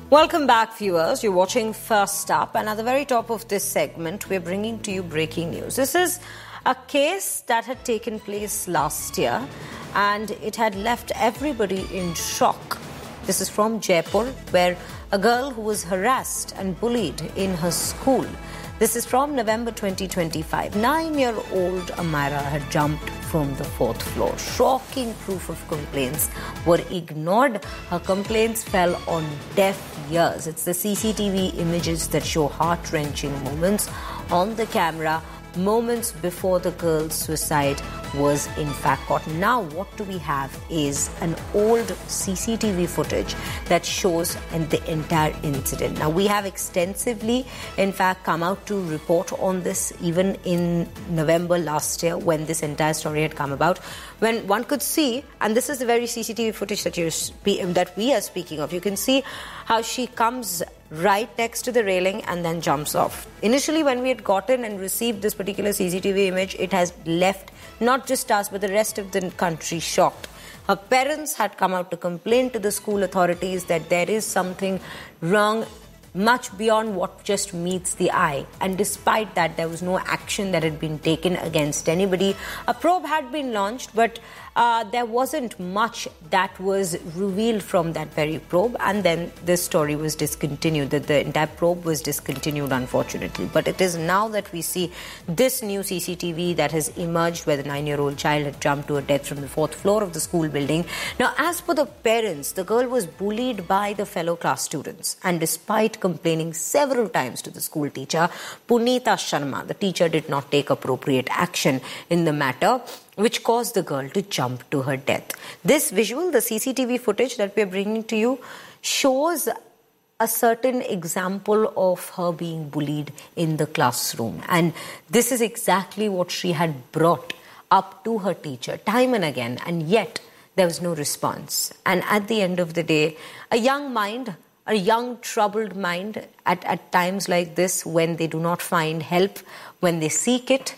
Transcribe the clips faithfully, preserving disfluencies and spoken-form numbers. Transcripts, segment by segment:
Welcome back, viewers. You're watching First Up, and at the very top of this segment, we're bringing to you breaking news. This is a case that had taken place last year, and it had left everybody in shock. This is from Jaipur, where a girl who was harassed and bullied in her school. This is from November twenty twenty-five. Nine-year-old Amira had jumped from the fourth floor. Shocking proof of complaints were ignored. Her complaints fell on deaf ears. It's the C C T V images that show heart-wrenching moments on the camera, moments before the girl's suicide was in fact caught. Now what do we have is an old C C T V footage that shows the entire incident. Now we have extensively in fact come out to report on this even in November last year when this entire story had come about, when one could see, and this is the very C C T V footage that you that we are speaking of, you can see how she comes right next to the railing and then jumps off. Initially, when we had gotten and received this particular C C T V image, it has left not just us but the rest of the country shocked. Her parents had come out to complain to the school authorities that there is something wrong much beyond what just meets the eye, and despite that there was no action that had been taken against anybody. A probe had been launched, but uh, there wasn't much that was revealed from that very probe, and then this story was discontinued. The, the entire probe was discontinued, unfortunately. But it is now that we see this new C C T V that has emerged where the nine-year-old child had jumped to her death from the fourth floor of the school building. Now, as for the parents, the girl was bullied by the fellow class students, and despite complaining several times to the school teacher, Punita Sharma, the teacher, did not take appropriate action in the matter, which caused the girl to jump to her death. This visual, the C C T V footage that we are bringing to you, shows a certain example of her being bullied in the classroom. And this is exactly what she had brought up to her teacher time and again, and yet there was no response. And at the end of the day, a young mind, a young troubled mind at, at times like this, when they do not find help, when they seek it,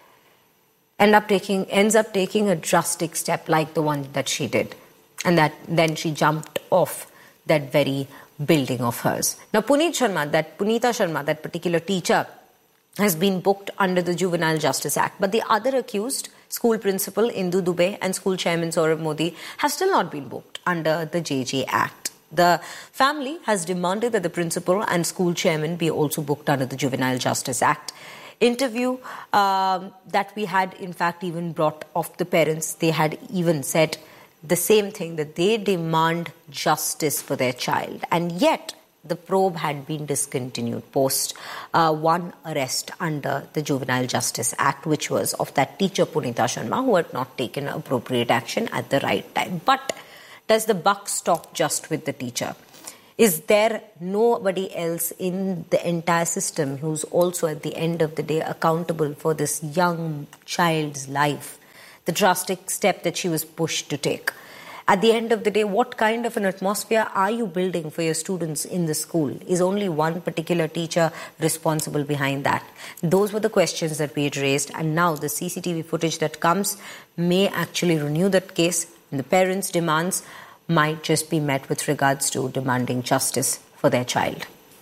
end up taking, ends up taking a drastic step like the one that she did. And that then she jumped off that very building of hers. Now, Puneet Sharma, that Punita Sharma, that particular teacher, has been booked under the Juvenile Justice Act. But the other accused, school principal Indu Dubey and school chairman Saurabh Modi, have still not been booked under the J J Act. The family has demanded that the principal and school chairman be also booked under the Juvenile Justice Act. Interview um, that we had, in fact, even brought off the parents. They had even said the same thing, that they demand justice for their child. And yet, the probe had been discontinued post uh, one arrest under the Juvenile Justice Act, which was of that teacher, Punita Sharma, who had not taken appropriate action at the right time. But does the buck stop just with the teacher? Is there nobody else in the entire system who's also at the end of the day accountable for this young child's life, the drastic step that she was pushed to take? At the end of the day, what kind of an atmosphere are you building for your students in the school? Is only one particular teacher responsible behind that? Those were the questions that we had raised, and now the C C T V footage that comes may actually renew that case, and the parents' demands might just be met with regards to demanding justice for their child.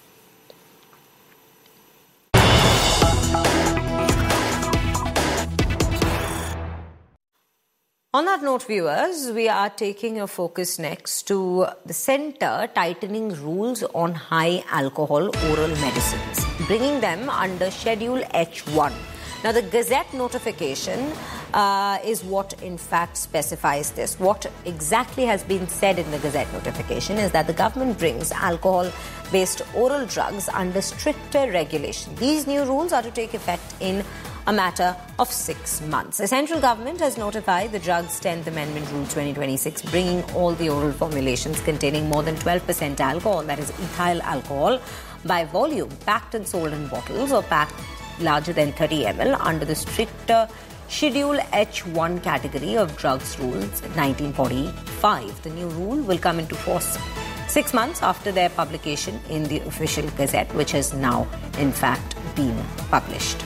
On that note, viewers, we are taking a focus next to the centre tightening rules on high alcohol oral medicines, bringing them under Schedule H one. Now, the Gazette notification uh, is what in fact specifies this. What exactly has been said in the Gazette notification is that the government brings alcohol-based oral drugs under stricter regulation. These new rules are to take effect in a matter of six months. The central government has notified the Drugs tenth Amendment Rule twenty twenty-six, bringing all the oral formulations containing more than twelve percent alcohol, that is ethyl alcohol, by volume, packed and sold in bottles or packed larger than thirty milliliters under the stricter Schedule H one category of drugs rules nineteen forty-five. The new rule will come into force six months after their publication in the official Gazette, which has now in fact been published.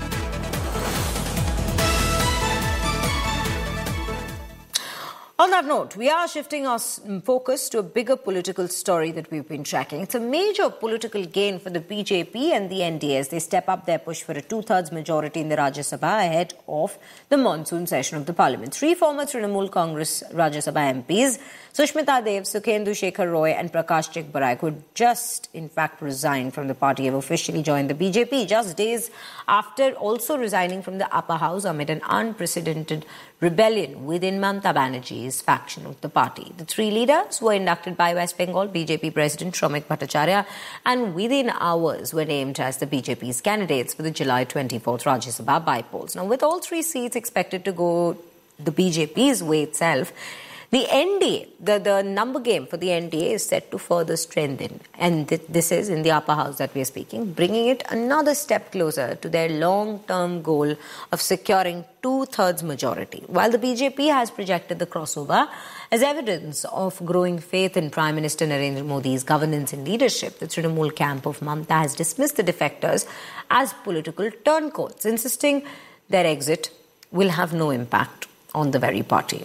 On that note, we are shifting our focus to a bigger political story that we've been tracking. It's a major political gain for the B J P and the N D A as they step up their push for a two-thirds majority in the Rajya Sabha ahead of the monsoon session of the parliament. Three former Trinamool Congress Rajya Sabha M Ps, Sushmita Dev, Sukhendu Shekhar Roy and Prakash Chikbarai, who had just in fact resigned from the party, have officially joined the B J P just days after also resigning from the upper house amid an unprecedented rebellion within Mamata Banerjee's faction of the party. The three leaders were inducted by West Bengal B J P President Shramik Bhattacharya and within hours were named as the B J P's candidates for the July twenty-fourth Rajya Sabha by-polls. Now, with all three seats expected to go the B J P's way itself, the N D A, the, the number game for the N D A is set to further strengthen. And th- this is in the upper house that we are speaking, bringing it another step closer to their long-term goal of securing two-thirds majority. While the B J P has projected the crossover as evidence of growing faith in Prime Minister Narendra Modi's governance and leadership, the Trinamool camp of Mamata has dismissed the defectors as political turncoats, insisting their exit will have no impact on the very party.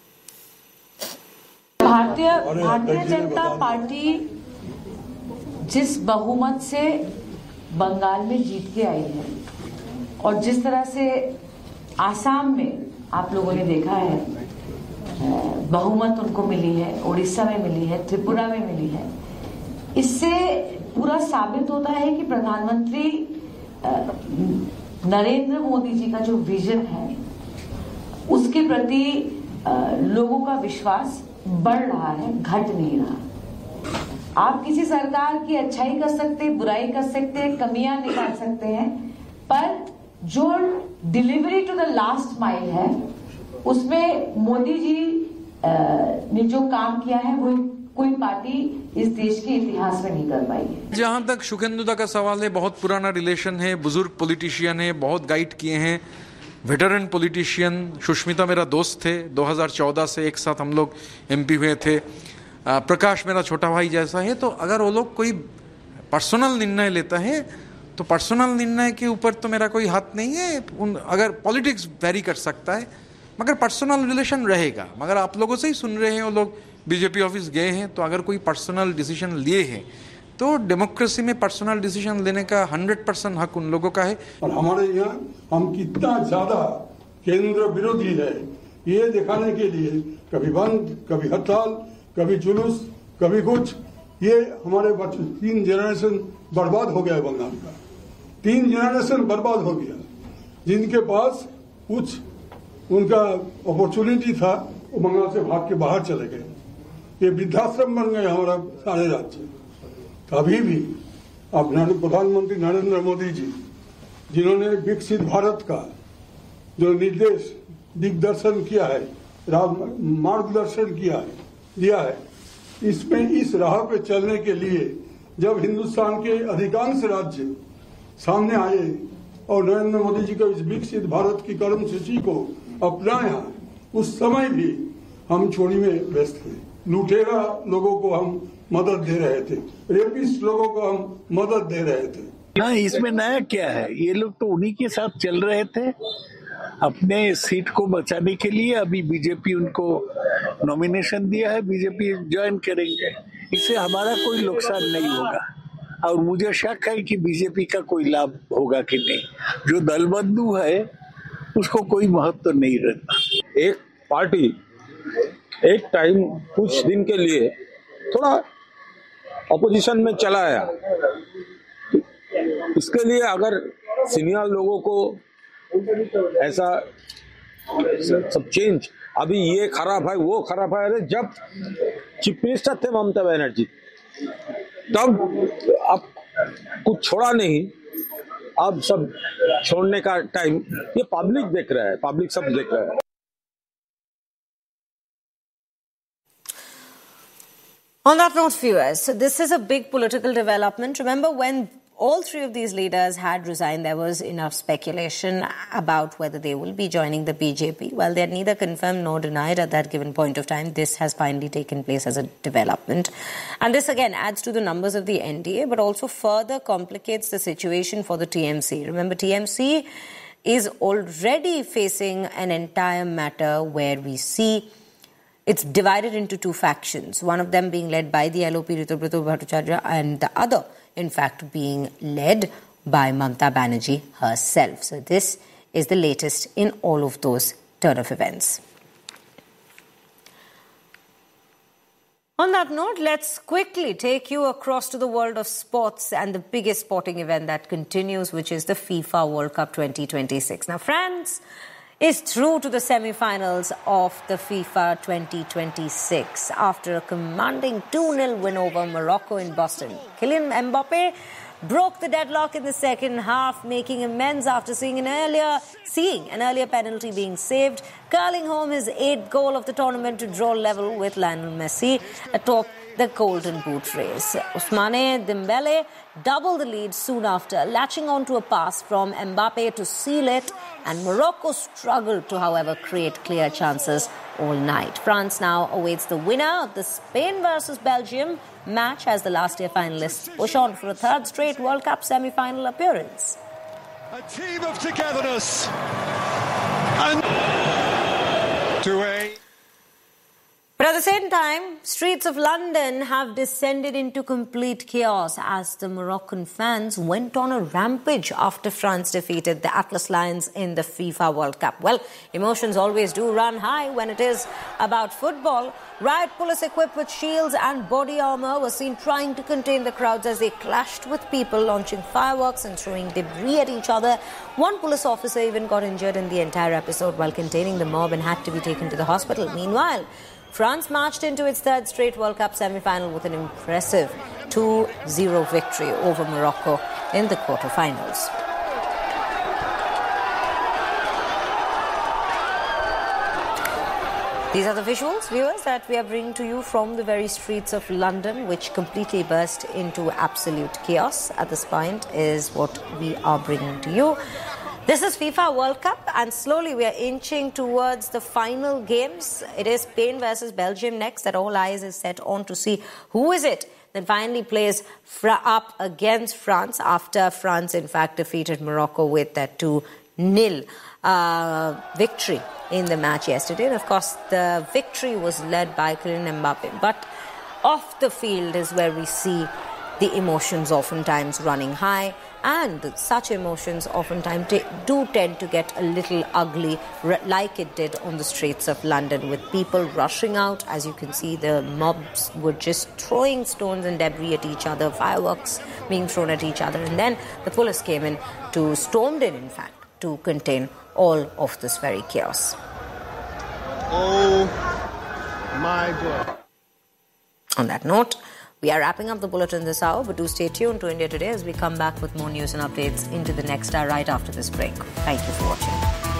भारतीय Bharatiya Janata party जिस बहुमत से बंगाल में जीत के आई है और जिस तरह से आसाम में आप लोगों ने देखा है बहुमत उनको मिली है, ओडिशा में मिली है, त्रिपुरा में मिली है, इससे पूरा साबित होता है कि प्रधानमंत्री नरेंद्र मोदी जी का जो विजन है उसके प्रति लोगों का विश्वास बढ़ रहा है, घट नहीं रहा। आप किसी सरकार की अच्छाई कर सकते हैं, बुराई कर सकते हैं, कमियां निकाल सकते हैं, पर जो delivery to the last mile है उसमें मोदी जी ने जो काम किया है वो कोई पार्टी इस देश के इतिहास में नहीं कर पाई है। जहां तक शुकेंदुदा का सवाल है, बहुत पुराना रिलेशन है, बुजुर्ग पॉलिटिशियन है, बहुत गाइड किए हैं, वेटरन पॉलिटिशियन। सुष्मिता मेरा दोस्त थे, दो हज़ार चौदह से एक साथ हम लोग एमपी हुए थे। प्रकाश मेरा छोटा भाई जैसा है। तो अगर वो लोग कोई पर्सनल निर्णय लेता है तो पर्सनल निर्णय के ऊपर तो मेरा कोई हाथ नहीं है। उन अगर पॉलिटिक्स वेरी कर सकता है मगर पर्सनल रिलेशन रहेगा। मगर आप लोगों से ही सुन रहे हैं, वो लोग बीजेपी ऑफिस गए हैं, तो अगर कोई पर्सनल डिसीजन लिए हैं तो डेमोक्रेसी में पर्सनल डिसीजन लेने का हंड्रेड परसेंट हक उन लोगों का है। और हमारे यहाँ हम कितना ज्यादा केंद्र विरोधी है ये दिखाने के लिए कभी बंद, कभी हड़ताल, कभी जुलूस, कभी कुछ, ये हमारे बच्चे तीन जनरेशन बर्बाद हो गया। बंगाल का तीन जनरेशन बर्बाद हो गया। जिनके पास कुछ उनका अपॉर्चुनिटी था वो बंगाल से भाग के बाहर चले गए। ये वृद्धाश्रम बन गए हमारा सारे राज्य। अभी भी अब प्रधानमंत्री नरेंद्र मोदी जी जिन्होंने विकसित भारत का जो निर्देश दिग्दर्शन किया है, मार्गदर्शन किया है, दिया है, इसमें इस राह पे चलने के लिए जब हिंदुस्तान के अधिकांश राज्य सामने आए और नरेंद्र मोदी जी का इस विकसित भारत की कर्मसूची को अपनाया, उस समय भी हम चोरी में व्यस्त थे। लुटेरा लोगों को हम मदद दे रहे थे, रेपिस्ट लोगों को हम मदद दे रहे थे। हाँ, इसमें नया क्या है? ये लोग तो उन्हीं के साथ चल रहे थे अपने सीट को बचाने के लिए। अभी बीजेपी उनको नॉमिनेशन दिया है, बीजेपी ज्वाइन करेंगे, इससे हमारा कोई नुकसान नहीं होगा। और मुझे शक है कि बीजेपी का कोई लाभ होगा कि नहीं। जो दलबंधु है उसको कोई महत्व तो नहीं रहता। एक पार्टी एक टाइम कुछ दिन के लिए थोड़ा अपोजिशन में चला आया, इसके लिए अगर सीनियर लोगों को ऐसा सब चेंज, अभी ये खराब है वो खराब है, अरे जब चीफ मिनिस्टर थे ममता बनर्जी तब अब कुछ छोड़ा नहीं, अब सब छोड़ने का टाइम ये पब्लिक देख रहा है, पब्लिक सब देख रहा है। On that note, viewers, so this is a big political development. Remember, when all three of these leaders had resigned, there was enough speculation about whether they will be joining the B J P. Well, they had neither confirmed nor denied at that given point of time. This has finally taken place as a development. And this again adds to the numbers of the N D A, but also further complicates the situation for the T M C. Remember, T M C is already facing an entire matter where we see it's divided into two factions, one of them being led by the L O P Ritubrata Bhattacharya and the other, in fact, being led by Mamata Banerjee herself. So this is the latest in all of those turn of events. On that note, let's quickly take you across to the world of sports and the biggest sporting event that continues, which is the FIFA World Cup twenty twenty-six. Now, France is through to the semi-finals of the FIFA twenty twenty-six after a commanding two nil win over Morocco in Boston. Kylian Mbappe broke the deadlock in the second half, making amends after seeing an earlier seeing an earlier penalty being saved, curling home his eighth goal of the tournament to draw level with Lionel Messi atop the Golden Boot race. Ousmane Dembele doubled the lead soon after, latching on to a pass from Mbappe to seal it, and Morocco struggled to, however, create clear chances all night. France now awaits the winner of the Spain versus Belgium match as the last year finalists push on for a third straight World Cup semi-final appearance. A team of togetherness and to a But at the same time, streets of London have descended into complete chaos as the Moroccan fans went on a rampage after France defeated the Atlas Lions in the FIFA World Cup. Well, emotions always do run high when it is about football. Riot police equipped with shields and body armour were seen trying to contain the crowds as they clashed with people, launching fireworks and throwing debris at each other. One police officer even got injured in the entire episode while containing the mob and had to be taken to the hospital. Meanwhile, France marched into its third straight World Cup semi-final with an impressive two zero victory over Morocco in the quarter-finals. These are the visuals, viewers, that we are bringing to you from the very streets of London, which completely burst into absolute chaos. At this point is what we are bringing to you. This is FIFA World Cup, and slowly we are inching towards the final games. It is Spain versus Belgium next that all eyes is set on to see who is it that finally plays up against France after France, in fact, defeated Morocco with that two nil uh, victory in the match yesterday. And, of course, the victory was led by Kylian Mbappe. But off the field is where we see the emotions oftentimes running high, and such emotions oftentimes t- do tend to get a little ugly, r- like it did on the streets of London, with people rushing out. As you can see, the mobs were just throwing stones and debris at each other, fireworks being thrown at each other, and then the police came in to, stormed in, in fact, to contain all of this very chaos. oh my God. On that note, we are wrapping up the bulletin this hour, but do stay tuned to India Today as we come back with more news and updates into the next hour right after this break. Thank you for watching.